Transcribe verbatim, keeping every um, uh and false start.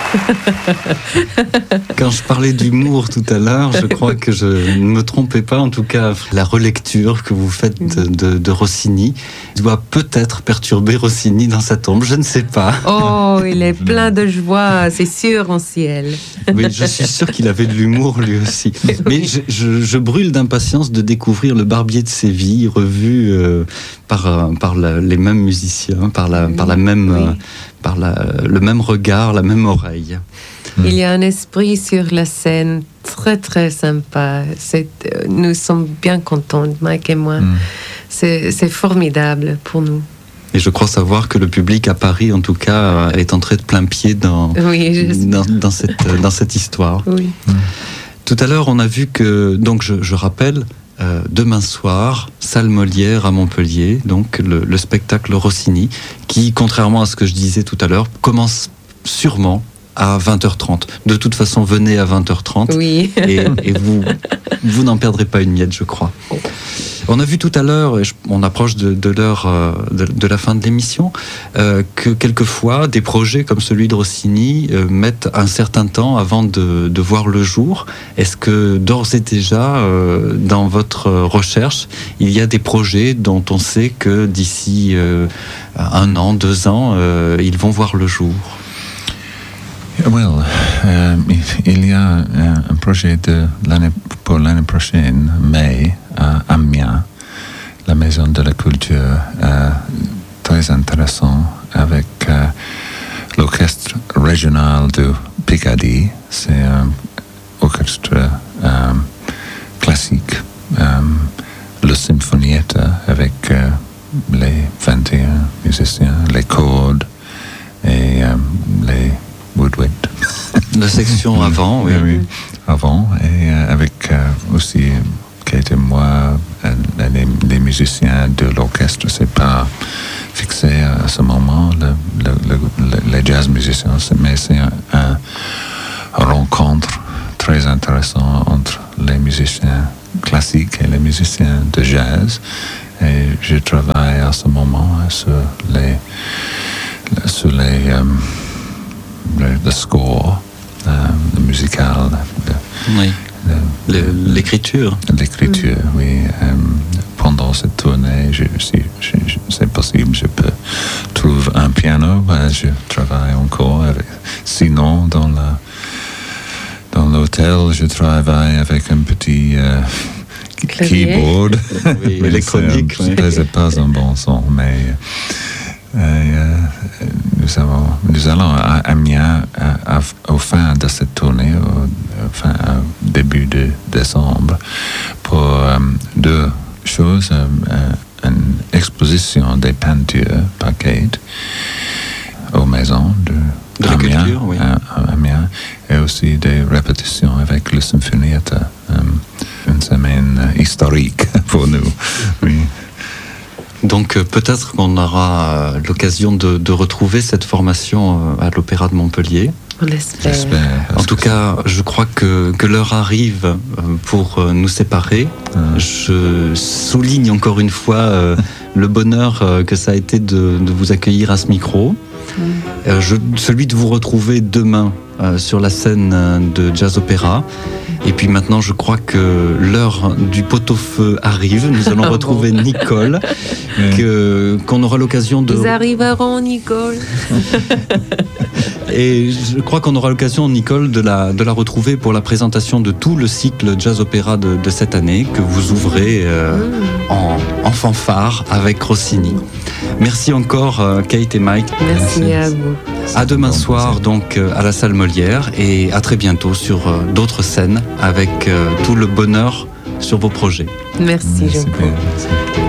Quand je parlais d'humour tout à l'heure, je crois que je ne me trompais pas. En tout cas, la relecture que vous faites de, de, de Rossini doit peut-être perturber Rossini dans sa tombe, je ne sais pas. Oh, il est plein de joie, c'est sûr, en ciel. Oui, je suis sûr qu'il avait de l'humour lui aussi. Mais je, je, je brûle d'impatience de découvrir Le Barbier de Séville, revu euh, par, par la, les mêmes musiciens, par, la, oui, par, la même, oui. euh, par la, le même regard, la même oreille. Il y a un esprit sur la scène très très sympa. C'est, euh, nous sommes bien contents, Mike et moi. Mm. C'est, c'est formidable pour nous. Et je crois savoir que le public à Paris, en tout cas, est entré de plein pied dans, oui, dans, dans, cette, dans cette histoire. Oui. Mm. Tout à l'heure, on a vu que, donc je, je rappelle, euh, demain soir, salle Molière à Montpellier, donc le, le spectacle Rossini, qui, contrairement à ce que je disais tout à l'heure, commence sûrement à vingt heures trente. De toute façon, venez à vingt heures trente oui. et, et vous, vous n'en perdrez pas une miette, je crois. On a vu tout à l'heure, et je, on approche de, de l'heure euh, de, de la fin de l'émission, euh, que quelquefois des projets comme celui de Rossini euh, mettent un certain temps avant de, de voir le jour. Est-ce que d'ores et déjà, euh, dans votre recherche, il y a des projets dont on sait que d'ici euh, un an, deux ans, euh, ils vont voir le jour? Well, euh, il y a un projet de l'année, pour l'année prochaine, mai, à Amiens, la Maison de la Culture, euh, très intéressant, avec euh, l'orchestre régional de Picardie. C'est un orchestre euh, classique, euh, le Sinfonietta, avec euh, les vingt et un musiciens, les cordes et euh, les woodwind. La section avant, oui. oui, oui. Avant, et euh, avec euh, aussi Kate et moi, euh, les, les musiciens de l'orchestre. C'est pas fixé à ce moment, le, le, le, les jazz musiciens, mais c'est un, un rencontre très intéressant entre les musiciens classiques et les musiciens de jazz. Et je travaille à ce moment sur les, sur les um, le, le score, euh, le musical, le, oui. le, le, l'écriture. L'écriture, mm. oui. Euh, pendant cette tournée, je, si, je, je, c'est possible, je peux trouver un piano, euh, je travaille encore avec. Sinon, dans la dans l'hôtel, je travaille avec un petit euh, keyboard, oui, électronique. Ce n'est oui. pas un bon son, mais euh, nous, avons, nous allons à Amiens à, à, au fin de cette tournée, au, au, fin, au début de décembre, pour euh, deux choses, euh, une exposition des peintures par Kate aux maisons de De la Amiens, culture, oui. à, à Amiens, et aussi des répétitions avec le Sinfonietta. Euh, une semaine historique pour nous. Oui. Donc euh, peut-être qu'on aura euh, l'occasion de, de retrouver cette formation euh, à l'Opéra de Montpellier. On l'espère. J'espère. En tout cas, je crois que, que l'heure arrive euh, pour euh, nous séparer. Ah. Je souligne encore une fois euh, le bonheur euh, que ça a été de, de vous accueillir à ce micro. Mm. Euh, je, celui de vous retrouver demain euh, sur la scène euh, de Jazz Opéra. Et puis maintenant, je crois que l'heure du pot-au-feu arrive. Nous allons retrouver bon. Nicole, que, qu'on aura l'occasion de... Ils arriveront, Nicole. Et je crois qu'on aura l'occasion, Nicole, de la, de la retrouver pour la présentation de tout le cycle Jazz Opéra de, de cette année, que vous ouvrez euh, mmh. en, en fanfare avec Rossini. Merci encore, euh, Kate et Mike. Merci, Merci. à vous. À demain soir, donc, euh, à la salle Molière, et à très bientôt sur euh, d'autres scènes avec euh, tout le bonheur sur vos projets. Merci, Merci Jean-Paul.